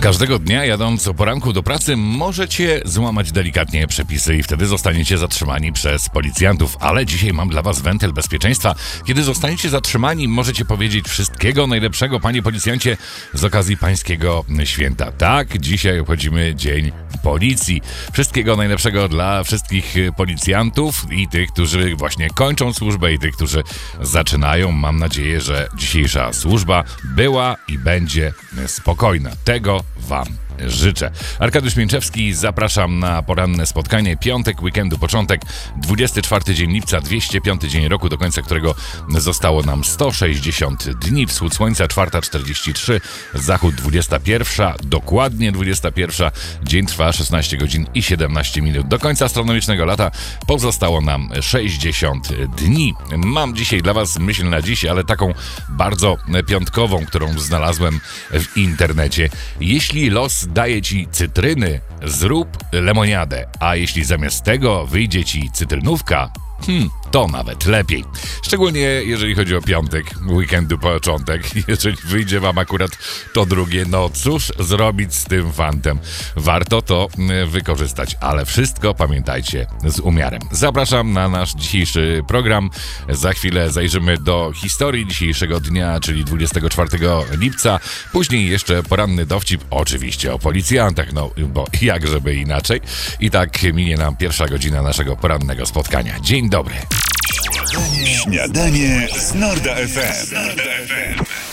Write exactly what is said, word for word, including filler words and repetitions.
Każdego dnia jadąc o poranku do pracy możecie złamać delikatnie przepisy i wtedy zostaniecie zatrzymani przez policjantów. Ale dzisiaj mam dla was wentyl bezpieczeństwa. Kiedy zostaniecie zatrzymani, możecie powiedzieć wszystkiego najlepszego, panie policjancie, z okazji pańskiego święta. Tak, dzisiaj obchodzimy Dzień Policji. Wszystkiego najlepszego dla wszystkich policjantów i tych, którzy właśnie kończą służbę i tych, którzy zaczynają. Mam nadzieję, że dzisiejsza służba była i będzie spokojna. Tego wam życzę. Arkadiusz Mięczewski, zapraszam na poranne spotkanie. Piątek, weekendu, początek, dwudziesty czwarty dzień lipca, dwieście piąty dzień roku, do końca którego zostało nam sto sześćdziesiąt dni. Wschód słońca, czwarta czterdzieści trzy, zachód dwudziesta pierwsza, dokładnie dwudziesta pierwsza. Dzień trwa szesnaście godzin i siedemnaście minut. Do końca astronomicznego lata pozostało nam sześćdziesiąt dni. Mam dzisiaj dla was myśl na dziś, ale taką bardzo piątkową, którą znalazłem w internecie. Jeśli los daje ci cytryny, zrób lemoniadę, a jeśli zamiast tego wyjdzie ci cytrynówka, Hmm, to nawet lepiej. Szczególnie jeżeli chodzi o piątek, weekendu początek. Jeżeli wyjdzie wam akurat to drugie, no cóż zrobić z tym fantem? Warto to wykorzystać, ale wszystko pamiętajcie z umiarem. Zapraszam na nasz dzisiejszy program. Za chwilę zajrzymy do historii dzisiejszego dnia, czyli dwudziestego czwartego lipca. Później jeszcze poranny dowcip, oczywiście o policjantach, no bo jakżeby inaczej. I tak minie nam pierwsza godzina naszego porannego spotkania. Dzień dobry. Śniadanie z Norda F M.